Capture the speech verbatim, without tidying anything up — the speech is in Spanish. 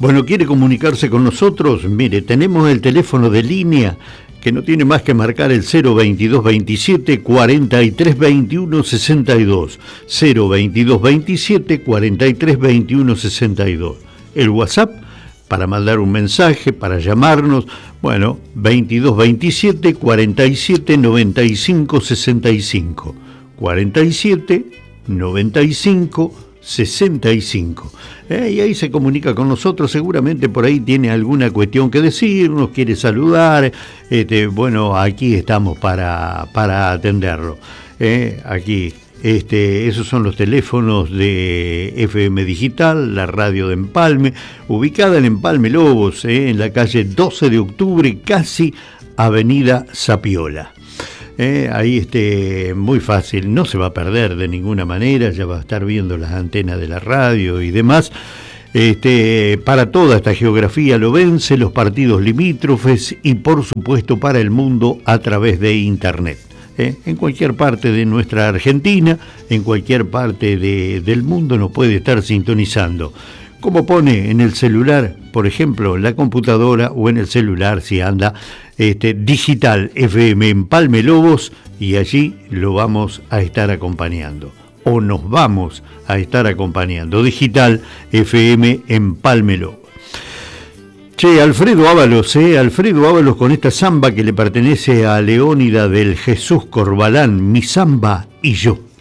Bueno, ¿quiere comunicarse con nosotros? Mire, tenemos el teléfono de línea que no tiene más que marcar el cero veintidós veintisiete cuarenta y tres veintiuno sesenta y dos. cero veintidós veintisiete cuarenta y tres veintiuno sesenta y dos. El WhatsApp para mandar un mensaje, para llamarnos, bueno, veintidós veintisiete cuarenta y siete noventa y cinco sesenta y cinco. cuarenta y siete noventa y cinco sesenta y cinco. Eh, y ahí se comunica con nosotros, seguramente por ahí tiene alguna cuestión que decirnos, quiere saludar, este, bueno, aquí estamos para, para atenderlo. Eh, aquí, este, esos son los teléfonos de F M Digital, la radio de Empalme, ubicada en Empalme Lobos, eh, en la calle doce de octubre, casi Avenida Zapiola. Eh, ahí este, muy fácil, no se va a perder de ninguna manera, ya va a estar viendo las antenas de la radio y demás. Este, para toda esta geografía lobense, los partidos limítrofes y por supuesto para el mundo a través de internet. Eh, en cualquier parte de nuestra Argentina, en cualquier parte de, del mundo nos puede estar sintonizando. Como pone en el celular, por ejemplo, la computadora o en el celular si anda este, Digital F M Empalme Lobos, y allí lo vamos a estar acompañando. O nos vamos a estar acompañando. Digital F M Empalme Lobos. Che, Alfredo Ábalos, eh, Alfredo Ábalos con esta samba que le pertenece a Leónida del Jesús Corbalán, Mi Samba y Yo.